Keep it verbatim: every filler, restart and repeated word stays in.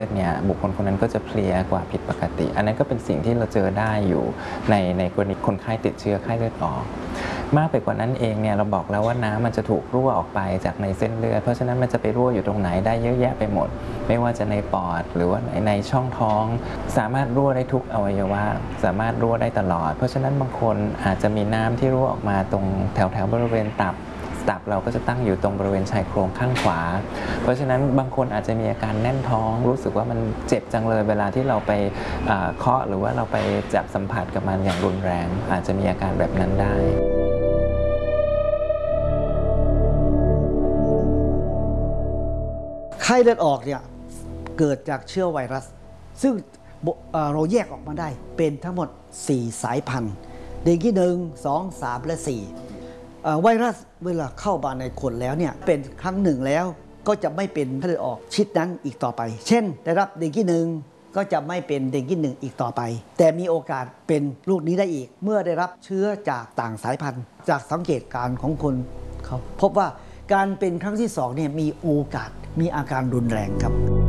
เนี่ยบุคคลคนนั้นก็จะเพลียกว่าผิดปกติ อันนั้นก็เป็นสิ่งที่เราเจอได้อยู่ในในกรณีคนไข้ติดเชื้อไข้เลือดออกมากไปกว่านั้นเองเนี่ยเราบอกแล้วว่าน้ำมันจะถูกรั่วออกไปจากในเส้นเลือดเพราะฉะนั้นมันจะไปรั่วอยู่ตรงไหนได้เยอะแยะไปหมดไม่ว่าจะในปอดหรือว่าในช่องท้องสามารถรั่วได้ทุกอวัยวะสามารถรั่วได้ตลอดเพราะฉะนั้นบางคนอาจจะมีน้ำที่รั่วออกมาตรงแถวแถวบริเวณตับตับเราก็จะตั้งอยู่ตรงบริเวณชายโครงข้างขวาเพราะฉะนั้นบางคนอาจจะมีอาการแน่นท้องรู้สึกว่ามันเจ็บจังเลยเวลาที่เราไปเคาะหรือว่าเราไปจับสัมผัสกับมันอย่างรุนแรงอาจจะมีอาการแบบนั้นได้ไข้เลือดออกเนี่ยเกิดจากเชื้อไวรัสซึ่งเราแยกออกมาได้เป็นทั้งหมดสี่สายพันธุ์เดงกี้หนึ่ง สอง สาม และ สี่ไวรัสเวลาเข้ามาในคนแล้วเนี่ยเป็นครั้งหนึ่งแล้วก็จะไม่เป็นไข้เลือดออกชนิดนั้นอีกต่อไป เช่นได้รับเดงกี้หนึ่งก็จะไม่เป็นเดงกี้หนึ่งอีกต่อไปแต่มีโอกาสเป็นโรคนี้ได้อีกเมื่อได้รับเชื้อจากต่างสายพันธุ์จากสังเกตการณ์ของคนเขาพบว่าการเป็นครั้งที่สองเนี่ยมีโอกาสมีอาการรุนแรงครับ